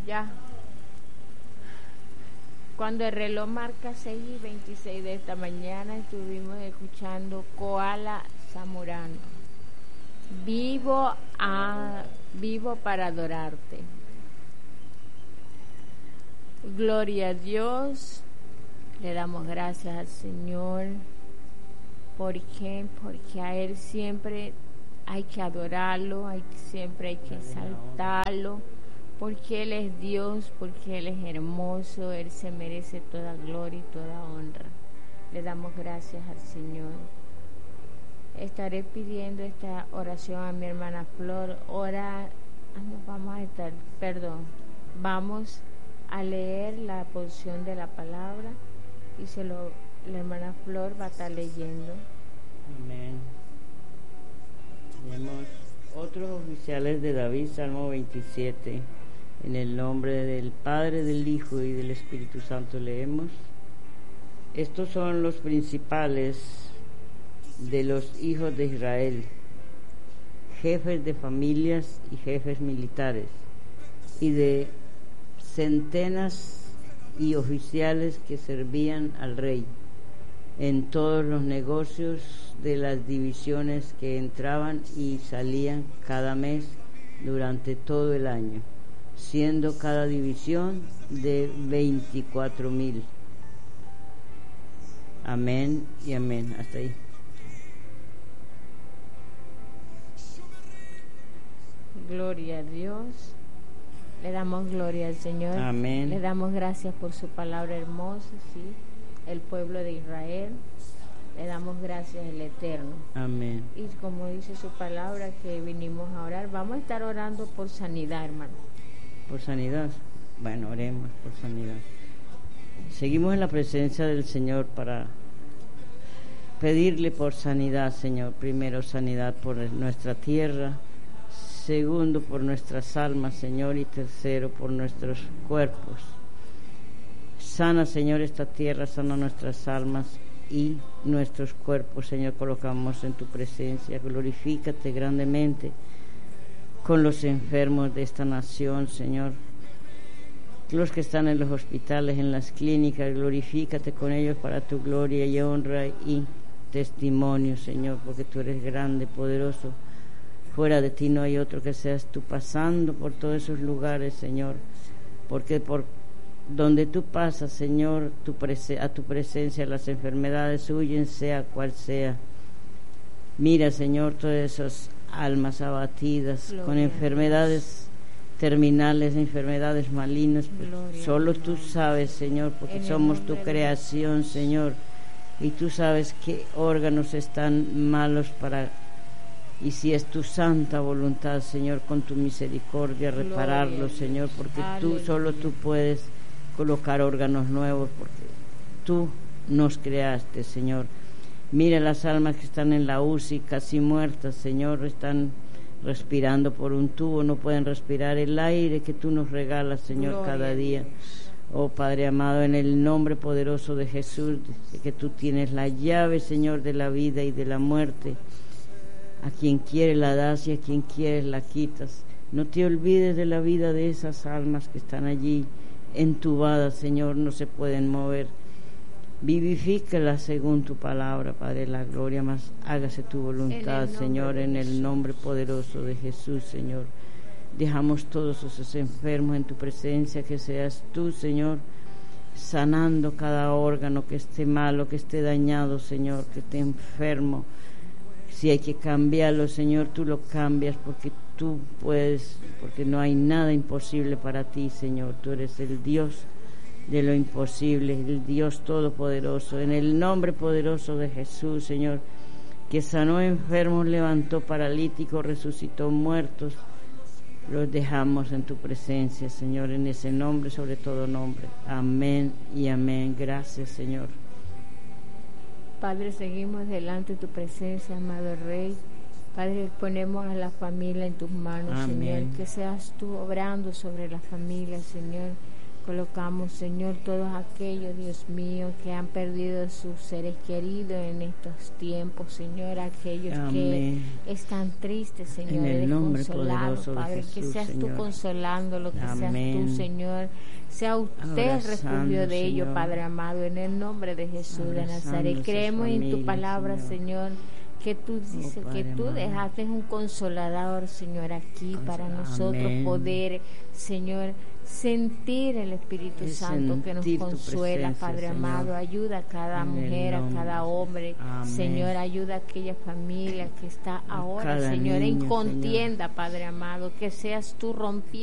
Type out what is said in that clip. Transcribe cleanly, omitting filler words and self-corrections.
Ya. Cuando el reloj marca 6:26 de esta mañana, estuvimos escuchando Koala Zamorano. Vivo para adorarte. Gloria a Dios. Le damos gracias al Señor. ¿Por qué? Porque a Él siempre hay que adorarlo, siempre hay que exaltarlo. Porque Él es Dios, porque Él es hermoso, Él se merece toda gloria y toda honra. Le damos gracias al Señor. Estaré pidiendo esta oración a mi hermana Flor. Vamos a leer la porción de la palabra y la hermana Flor va a estar leyendo. Amén. Tenemos otros oficiales de David, Salmo 27. En el nombre del Padre, del Hijo y del Espíritu Santo leemos. Estos son los principales de los hijos de Israel, jefes de familias y jefes militares, y de centenas y oficiales que servían al rey en todos los negocios de las divisiones que entraban y salían cada mes durante todo el año, siendo cada división de 24,000. Amén y amén. Hasta ahí. Gloria a Dios. Le damos gloria al Señor. Amén. Le damos gracias por su palabra hermosa, sí, el pueblo de Israel. Le damos gracias al Eterno. Amén. Y como dice su palabra que vinimos a orar, vamos a estar orando por sanidad, hermano. Por sanidad. Bueno, oremos por sanidad. Seguimos en la presencia del Señor para pedirle por sanidad, Señor. Primero, sanidad por nuestra tierra. Segundo, por nuestras almas, Señor. Y tercero, por nuestros cuerpos. Sana, Señor, esta tierra, sana nuestras almas y nuestros cuerpos, Señor. Colocamos en tu presencia. Glorifícate grandemente con los enfermos de esta nación, Señor. Los que están en los hospitales, en las clínicas, glorifícate con ellos para tu gloria y honra y testimonio, Señor, porque tú eres grande, poderoso. Fuera de ti no hay otro que seas tú, pasando por todos esos lugares, Señor, porque por donde tú pasas, Señor, a tu presencia las enfermedades huyen, sea cual sea. Mira, Señor, todas esas almas abatidas con enfermedades terminales, enfermedades malignas, pues solo tú sabes, Señor, porque somos tu creación, Señor, y tú sabes qué órganos están malos y si es tu santa voluntad, Señor, con tu misericordia repararlos, Señor, porque solo tú puedes colocar órganos nuevos, porque tú nos creaste, Señor. Mira las almas que están en la UCI, casi muertas, Señor, están respirando por un tubo, no pueden respirar el aire que tú nos regalas, Señor, cada día. Oh Padre amado, en el nombre poderoso de Jesús, que tú tienes la llave, Señor, de la vida y de la muerte. A quien quiere la das y a quien quieres la quitas. No te olvides de la vida de esas almas que están allí entubadas, Señor, no se pueden mover. Vivifícalas según tu palabra, Padre, la gloria, más hágase tu voluntad, Señor, en el nombre poderoso de Jesús, Señor. Dejamos todos esos enfermos en tu presencia, que seas tú, Señor, sanando cada órgano que esté malo, que esté dañado, Señor, que esté enfermo. Si hay que cambiarlo, Señor, tú lo cambias, porque tú puedes, porque no hay nada imposible para ti, Señor. Tú eres el Dios de lo imposible, el Dios todopoderoso. En el nombre poderoso de Jesús, Señor, que sanó enfermos, levantó paralíticos, resucitó muertos, los dejamos en tu presencia, Señor, en ese nombre, sobre todo nombre. Amén y amén. Gracias, Señor. Padre, seguimos delante de tu presencia, amado Rey. Padre, ponemos a la familia en tus manos, amén. Señor, que seas tú obrando sobre la familia, Señor, Colocamos, Señor, todos aquellos, Dios mío, que han perdido sus seres queridos en estos tiempos, Señor, aquellos Amén. que están tristes, Señor, En el eres nombre consolado, poderoso de Padre, Jesús, que seas Señor. tú consolándolo, que Amén. seas tú, Señor, sea usted el Abrazando, refugio de ellos, Señor. Padre amado, en el nombre de Jesús de Abrazando Nazaret. esas Creemos en tu familias, palabra, Señor. Señor, que tú dices Padre que tú amado. dejaste un consolador, Señor, aquí para nosotros Amén. poder, Señor, sentir el Espíritu Y Santo que nos sentir tu consuela, presencia, Padre Señor. amado. Ayuda a cada En el mujer, a nombre cada de hombre, Amén. Señor, ayuda a aquella familia que está ahora, cada Señor, en niño, contienda, Padre amado, que seas tú rompiendo